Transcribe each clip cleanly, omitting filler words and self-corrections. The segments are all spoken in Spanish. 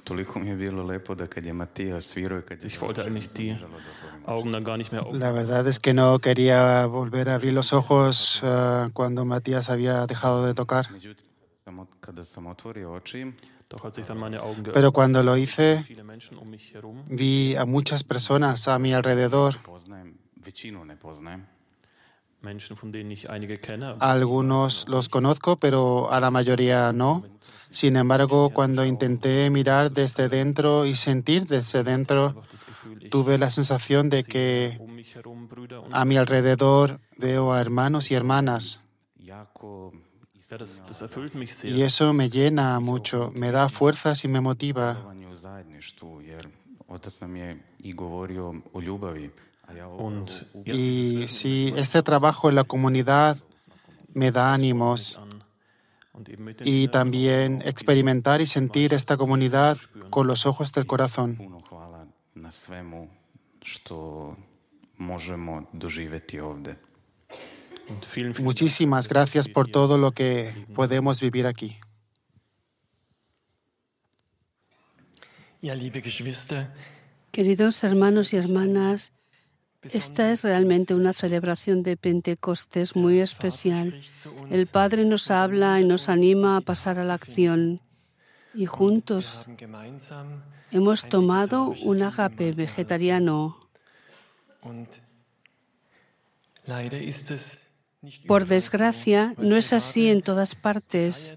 Ich wollte eigentlich die Augen dann gar nicht mehr La aufmachen. verdad es que no quería volver a abrir los ojos cuando Matías había dejado de tocar. Doch als ich dann meine Augen Pero geöffnet cuando lo habe, hice, viele Menschen um mich herum, vi a muchas personas a mi alrededor. Menschen, von denen ich einige kenne, A aber die algunos meisten auch los nicht. conozco, pero a la mayoría no. Sin embargo, cuando intenté mirar desde dentro y sentir desde Ich hatte dentro, einfach das Gefühl, tuve ich la sensación de sehe que um mich herum Brüder und a mi Schwestern. alrededor veo a hermanos y hermanas. Ja, das erfüllt mich sehr, Y eso me llena mich auch mucho, me da motiviert. fuerzas y me motiva. Und Y dieses sí, Wirken este trabajo en la comunidad me da das spornt mich ánimos. an. Und eben mit den Y inneren Augen también auch experimentar y diese sentir esta Gemeinschaftlichkeit comunidad zu spüren. con los ojos del corazón. Und vielen Dank Muchísimas für das, gracias was wir por hier todo lo que erleben dürfen. podemos vivir aquí. Ja, liebe Geschwister, Queridos hermanos y hermanas, esta es realmente una celebración de Pentecostés muy especial. El Padre nos habla y nos anima a pasar a la acción. Y juntos hemos tomado un ágape vegetariano. Por desgracia, no es así en todas partes,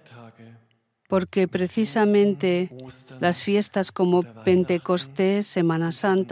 porque precisamente las fiestas como Pentecostés, Semana Santa,